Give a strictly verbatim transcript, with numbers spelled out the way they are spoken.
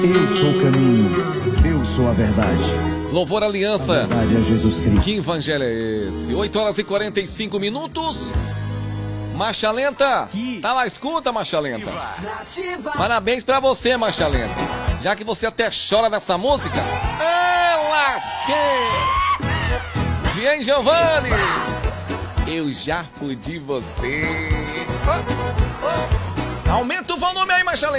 Eu sou o caminho, eu sou a verdade. Louvor Aliança. A verdade é Jesus Cristo. Que evangelho é esse? oito horas e quarenta e cinco minutos. Marcha Lenta. Tá lá, escuta, Marcha Lenta. Parabéns pra você, Marcha Lenta. Já que você até chora nessa música. É lasquei. Jean Giovanni. Eu já fudi você. Aumenta o volume aí, Marcha Lenta.